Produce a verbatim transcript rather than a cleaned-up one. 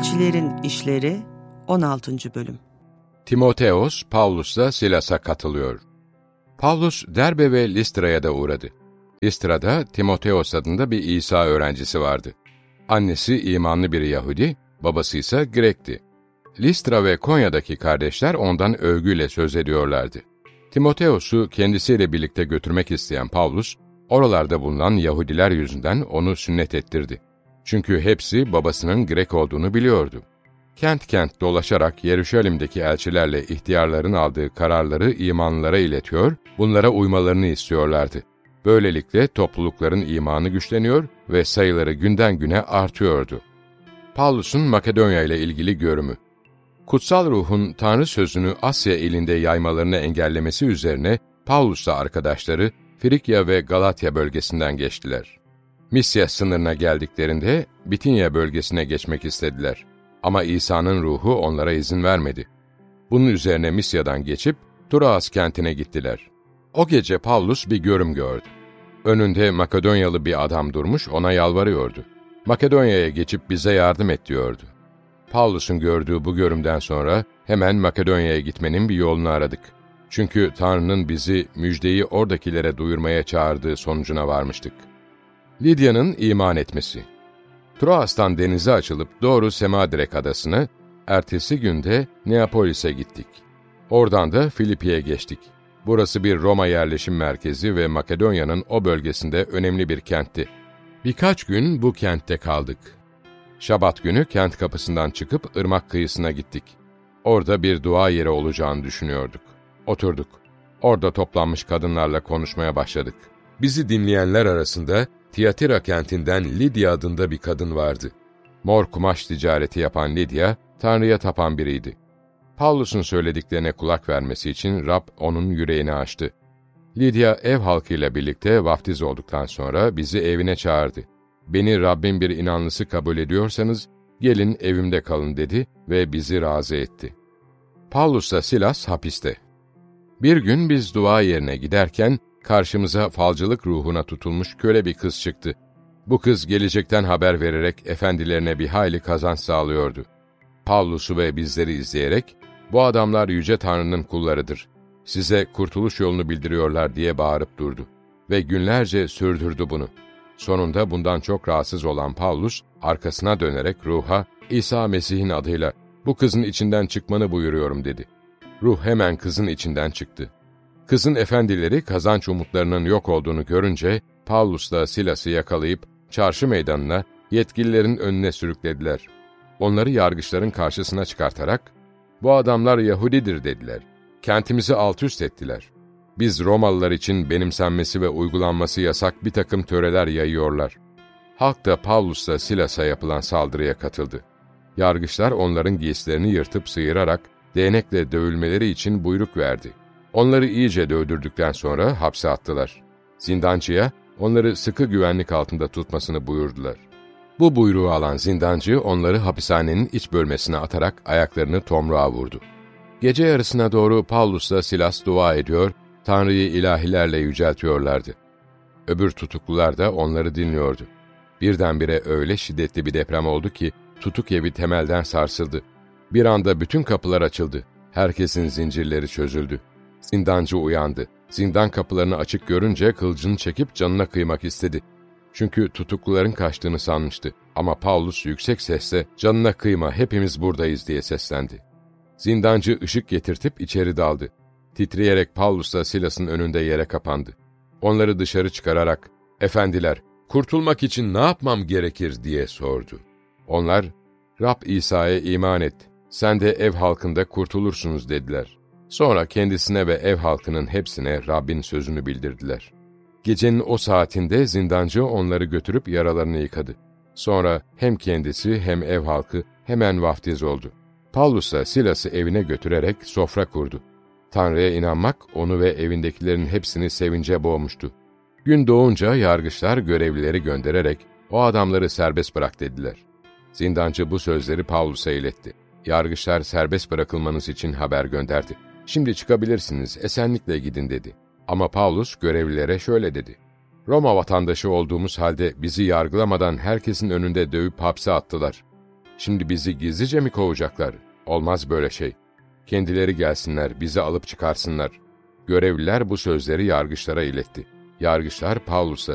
Elçilerin İşleri on altıncı. Bölüm. Timoteos, Pavlus'la Silas'a katılıyor. Pavlus, Derbe ve Listra'ya da uğradı. Listra'da Timoteos adında bir İsa öğrencisi vardı. Annesi imanlı bir Yahudi, babası ise Grek'ti. Listra ve Konya'daki kardeşler ondan övgüyle söz ediyorlardı. Timoteos'u kendisiyle birlikte götürmek isteyen Pavlus, oralarda bulunan Yahudiler yüzünden onu sünnet ettirdi. Çünkü hepsi babasının Grek olduğunu biliyordu. Kent kent dolaşarak Yeruşalim'deki elçilerle ihtiyarların aldığı kararları imanlılara iletiyor, bunlara uymalarını istiyorlardı. Böylelikle toplulukların imanı güçleniyor ve sayıları günden güne artıyordu. Pavlus'un Makedonya ile ilgili görümü. Kutsal Ruh'un Tanrı sözünü Asya ilinde yaymalarını engellemesi üzerine Pavlus'la arkadaşları Frikya ve Galatya bölgesinden geçtiler. Misya sınırına geldiklerinde Bitinya bölgesine geçmek istediler. Ama İsa'nın ruhu onlara izin vermedi. Bunun üzerine Misya'dan geçip Troas kentine gittiler. O gece Pavlus bir görüm gördü. Önünde Makedonyalı bir adam durmuş ona yalvarıyordu. Makedonya'ya geçip bize yardım et diyordu. Pavlus'un gördüğü bu görümden sonra hemen Makedonya'ya gitmenin bir yolunu aradık. Çünkü Tanrı'nın bizi müjdeyi oradakilere duyurmaya çağırdığı sonucuna varmıştık. Lidya'nın iman etmesi. Troas'tan denize açılıp doğru Semadirek adasına, ertesi günde Neapolis'e gittik. Oradan da Filipi'ye geçtik. Burası bir Roma yerleşim merkezi ve Makedonya'nın o bölgesinde önemli bir kentti. Birkaç gün bu kentte kaldık. Şabat günü kent kapısından çıkıp ırmak kıyısına gittik. Orada bir dua yeri olacağını düşünüyorduk. Oturduk. Orada toplanmış kadınlarla konuşmaya başladık. Bizi dinleyenler arasında Tiyatira kentinden Lidya adında bir kadın vardı. Mor kumaş ticareti yapan Lidya, Tanrı'ya tapan biriydi. Pavlus'un söylediklerine kulak vermesi için Rab onun yüreğini açtı. Lidya ev halkıyla birlikte vaftiz olduktan sonra bizi evine çağırdı. Beni Rabbin bir inanlısı kabul ediyorsanız gelin evimde kalın dedi ve bizi razı etti. Pavlus'la Silas hapiste. Bir gün biz dua yerine giderken karşımıza falcılık ruhuna tutulmuş köle bir kız çıktı. Bu kız gelecekten haber vererek efendilerine bir hayli kazanç sağlıyordu. Pavlus'u ve bizleri izleyerek, "Bu adamlar Yüce Tanrı'nın kullarıdır. Size kurtuluş yolunu bildiriyorlar." diye bağırıp durdu. Ve günlerce sürdürdü bunu. Sonunda bundan çok rahatsız olan Pavlus, arkasına dönerek ruha, "İsa Mesih'in adıyla bu kızın içinden çıkmanı buyuruyorum." dedi. Ruh hemen kızın içinden çıktı. Kızın efendileri kazanç umutlarının yok olduğunu görünce, Pavlus'la Silas'ı yakalayıp çarşı meydanına, yetkililerin önüne sürüklediler. Onları yargıçların karşısına çıkartarak, "Bu adamlar Yahudidir." dediler. "Kentimizi altüst ettiler. Biz Romalılar için benimsenmesi ve uygulanması yasak bir takım töreler yayıyorlar." Halk da Pavlus'la Silas'a yapılan saldırıya katıldı. Yargıçlar onların giysilerini yırtıp sıyırarak değnekle dövülmeleri için buyruk verdi. Onları iyice dövdürdükten sonra hapse attılar. Zindancıya onları sıkı güvenlik altında tutmasını buyurdular. Bu buyruğu alan zindancı onları hapishanenin iç bölmesine atarak ayaklarını tomruğa vurdu. Gece yarısına doğru Pavlus'la Silas dua ediyor, Tanrı'yı ilahilerle yüceltiyorlardı. Öbür tutuklular da onları dinliyordu. Birdenbire öyle şiddetli bir deprem oldu ki tutuk evi temelden sarsıldı. Bir anda bütün kapılar açıldı. Herkesin zincirleri çözüldü. Zindancı uyandı. Zindan kapılarını açık görünce kılıcını çekip canına kıymak istedi. Çünkü tutukluların kaçtığını sanmıştı. Ama Pavlus yüksek sesle "Canına kıyma, hepimiz buradayız." diye seslendi. Zindancı ışık getirtip içeri daldı. Titreyerek Pavlus'la Silas'ın önünde yere kapandı. Onları dışarı çıkararak, "Efendiler, kurtulmak için ne yapmam gerekir?" diye sordu. Onlar, "Rab İsa'ya iman et, sen de ev halkında kurtulursunuz." dediler. Sonra kendisine ve ev halkının hepsine Rabbin sözünü bildirdiler. Gecenin o saatinde zindancı onları götürüp yaralarını yıkadı. Sonra hem kendisi hem ev halkı hemen vaftiz oldu. Pavlus'la Silas'ı evine götürerek sofra kurdu. Tanrı'ya inanmak onu ve evindekilerin hepsini sevince boğmuştu. Gün doğunca yargıçlar görevlileri göndererek "O adamları serbest bırak." dediler. Zindancı bu sözleri Pavlus'a iletti. Yargıçlar serbest bırakılmanız için haber gönderdi. "Şimdi çıkabilirsiniz, esenlikle gidin." dedi. Ama Pavlus görevlilere şöyle dedi: "Roma vatandaşı olduğumuz halde bizi yargılamadan herkesin önünde dövüp hapse attılar. Şimdi bizi gizlice mi kovacaklar? Olmaz böyle şey. Kendileri gelsinler, bizi alıp çıkarsınlar. Görevliler bu sözleri yargıçlara iletti. Yargıçlar Pavlus'la